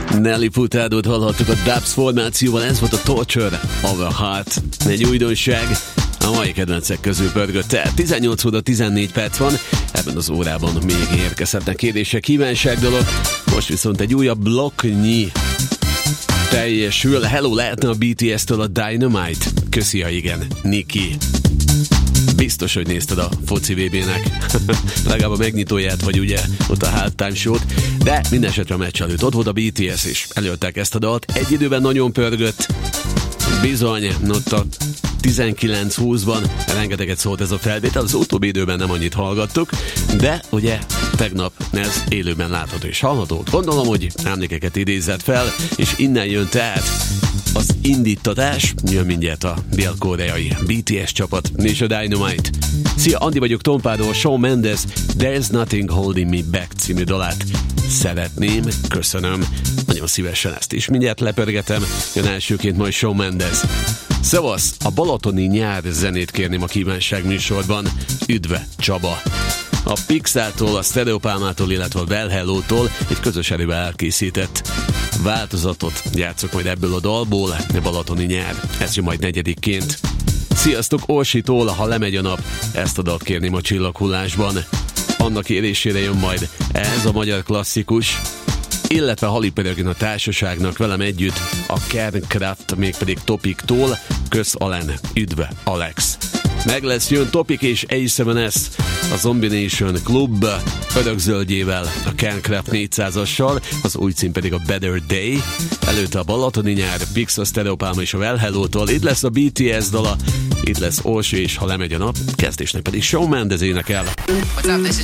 Nelly Furtadót hallhattuk a Dubs formációban, ez volt a Torture of a Heart. Egy újdonság, a mai kedvencek közül pörgött el. 18 óra 14 perc van, ebben az órában még érkezhetnek kérdések, kívánságdalok. Most viszont egy újabb blokknyi teljesül. Hello lehetne a BTS-től a Dynamite? Köszi, ha igen, Niki. Biztos, hogy nézted a foci VB-nek. Legalább a megnyitóját, vagy ugye ott a halftime show-t. De minden esetre a meccs előtt ott volt a BTS, és előadták ezt a dalt. Egy időben nagyon pörgött. Bizony, ott a 19-20-ban rengeteget szólt ez a felvétel, az utóbbi időben nem annyit hallgattuk, de ugye tegnap ez élőben látható és hallható. Gondolom, hogy emlékeket idézett fel, és innen jön tehát az indítatás, jön mindjárt a dél-koreai BTS csapat és a Dynamite. Szia, Andi vagyok, Tompádól, Shawn Mendes There's Nothing Holding Me Back című dalát szeretném, köszönöm, nagyon szívesen ezt is mindjárt lepörgetem, jön elsőként majd Shawn Mendes. Szevasz, a balatoni nyár zenét kérném a kívánság műsorban, üdve Csaba. A Pixától, a Stereopálmától, illetve a Well Hello-tól egy közös erővel elkészített változatot játszok majd ebből a dalból, a balatoni nyár, ez jön majd negyedikként. Sziasztok, Orsitól, ha lemegy a nap, ezt a dalt kérném a csillaghullásban. Annak kérésére jön majd ez a magyar klasszikus, illetve Halipörögön a társaságnak velem együtt a Kernkraft, mégpedig Topiktól, kösz Alen, üdve Alex. Meg lesz, jön Topik és A7S, a Zombie Nation Club örökzöldjével, a Kernkraft 400-assal, az új cím pedig a Better Day, előtte a balatoni nyár, Pix, a Stereopálma és a Well Hello-tól, itt lesz a BTS dala, itt lesz Orsi és ha lemegy a nap, kezdésnek pedig Shawn Mendes énekel.